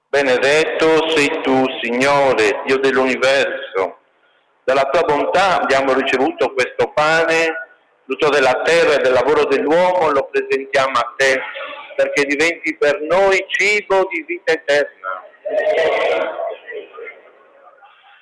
Benedetto sei tu, Signore, Dio dell'universo. Dalla tua bontà abbiamo ricevuto questo pane, frutto della terra e del lavoro dell'uomo, lo presentiamo a te, perché diventi per noi cibo di vita eterna.